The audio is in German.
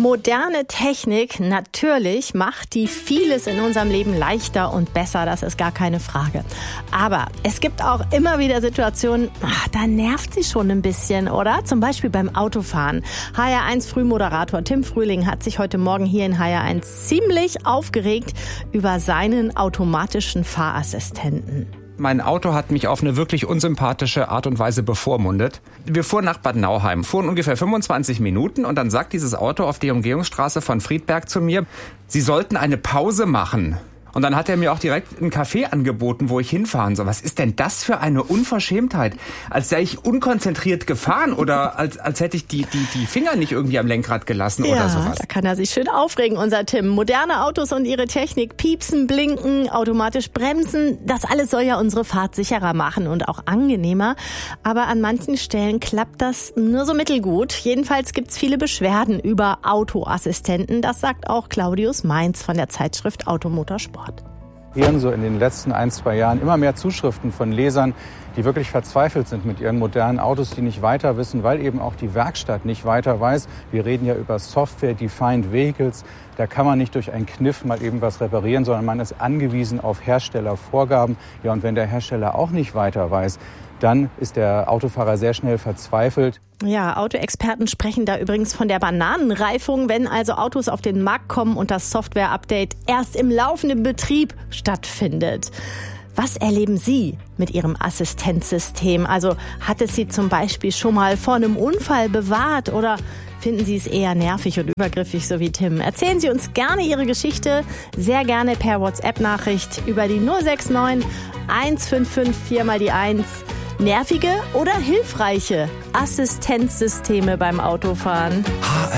Moderne Technik, natürlich macht die vieles in unserem Leben leichter und besser, das ist gar keine Frage. Aber es gibt auch immer wieder Situationen, da nervt sie schon ein bisschen, oder? Zum Beispiel beim Autofahren. HR1 Frühmoderator Tim Frühling hat sich heute Morgen hier in HR1 ziemlich aufgeregt über seinen automatischen Fahrassistenten. Mein Auto hat mich auf eine wirklich unsympathische Art und Weise bevormundet. Wir fuhren nach Bad Nauheim, fuhren ungefähr 25 Minuten und dann sagt dieses Auto auf der Umgehungsstraße von Friedberg zu mir, Sie sollten eine Pause machen. Und dann hat er mir auch direkt einen Café angeboten, wo ich hinfahren soll. Was ist denn das für eine Unverschämtheit? Als sei ich unkonzentriert gefahren oder als hätte ich die Finger nicht irgendwie am Lenkrad gelassen oder sowas. Da kann er sich schön aufregen, unser Tim. Moderne Autos und ihre Technik, piepsen, blinken, automatisch bremsen, das alles soll ja unsere Fahrt sicherer machen und auch angenehmer. Aber an manchen Stellen klappt das nur so mittelgut. Jedenfalls gibt's viele Beschwerden über Autoassistenten. Das sagt auch Claudius Mainz von der Zeitschrift Automotorsport. So in den letzten 1-2 Jahren immer mehr Zuschriften von Lesern, die wirklich verzweifelt sind mit ihren modernen Autos, die nicht weiter wissen, weil eben auch die Werkstatt nicht weiter weiß. Wir reden ja über Software-Defined Vehicles. Da kann man nicht durch einen Kniff mal eben was reparieren, sondern man ist angewiesen auf Herstellervorgaben. Ja, und wenn der Hersteller auch nicht weiter weiß, dann ist der Autofahrer sehr schnell verzweifelt. Ja, Autoexperten sprechen da übrigens von der Bananenreifung, wenn also Autos auf den Markt kommen und das Software-Update erst im laufenden Betrieb stattfindet. Was erleben Sie mit Ihrem Assistenzsystem? Also hat es Sie zum Beispiel schon mal vor einem Unfall bewahrt oder finden Sie es eher nervig und übergriffig, so wie Tim? Erzählen Sie uns gerne Ihre Geschichte, sehr gerne per WhatsApp-Nachricht über die 069 155 4 mal die 1. Nervige oder hilfreiche Assistenzsysteme beim Autofahren?